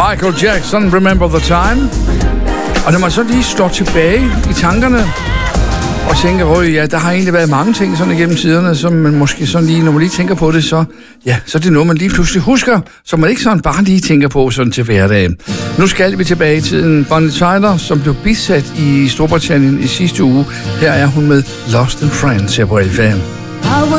Michael Jackson, Remember the Time. Og når man så lige slår tilbage i tankerne og tænker, ja, der har egentlig været mange ting sådan igennem tiderne, som man måske sådan lige, når man lige tænker på det, så er det noget, man lige pludselig husker, som man ikke sådan bare lige tænker på sådan til hverdag. Nu skal vi tilbage i tiden. Bonnie Tyler, som blev bisat i Storbritannien i sidste uge. Her er hun med Lost in France her på FM.